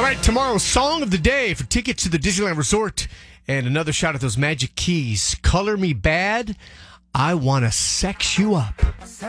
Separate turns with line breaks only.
All right, tomorrow's song of the day for tickets to the Disneyland Resort and another shot at those magic keys. Color Me Bad. I want to sex you up.